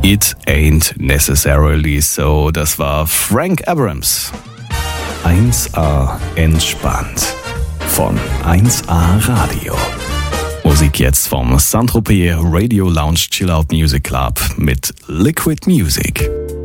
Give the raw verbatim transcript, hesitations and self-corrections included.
It Ain't Necessarily So, das war Frank Abrams. eins A entspannt von eins A Radio. Musik jetzt vom Saint-Tropez Radio Lounge Chill Out Music Club mit Liquid Music.